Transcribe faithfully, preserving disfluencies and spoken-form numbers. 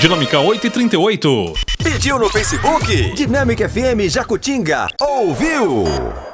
Dinâmica oito e trinta e oito. Pediu no Facebook? Dinâmica F M Jacutinga. Ouviu?